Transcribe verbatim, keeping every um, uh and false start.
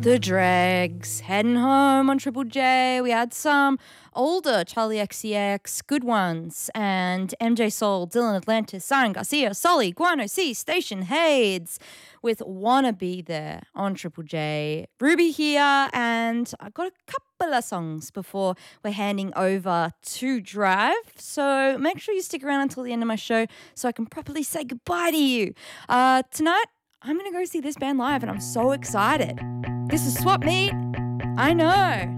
The Dregs, heading home on Triple J. We had some older Charlie X C X, good ones, and M J Soul, Dylan Atlantis, Siren Garcia, Solly, Guano C, Station Hades, with Wanna Be There on Triple J. Ruby here, and I've got a couple of songs before we're handing over to Drive, so make sure you stick around until the end of my show so I can properly say goodbye to you. Uh, tonight, I'm going to go see this band live, and I'm so excited. This is Swap Meet. I know.